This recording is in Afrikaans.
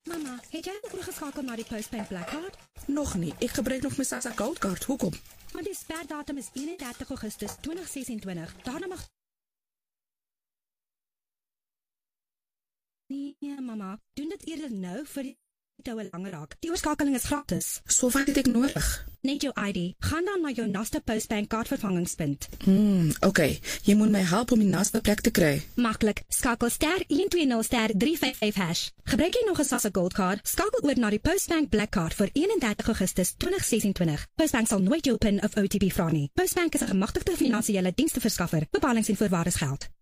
Mama, het jy ook oorgeskakel na die Postbank Blackcard? Nog nie, ek gebruik nog my SASSA Goldcard, hoekom? Want die sperdatum is 31 Augustus 2026. Daarna mag... Nee, mama, doen dit eerder nou vir die toue langer raak. Die oorskakeling is gratis. So wat het ek nodig? Net jou ID. Gaan dan na jou Naaste Postbank kaartvervangingspunt. Oké, jy moet my help om die naaste plek te kry. Maklik, skakel *120*355#. Gebruik jy nog 'n SASSA Goldcard? Skakel oor na die Postbank Blackcard vir 31 Augustus 2026. Postbank sal nooit jou PIN of OTP vra nie. Postbank is 'n gemagtigde finansiële diensteverskaffer. Bepalings en voorwaardes geld.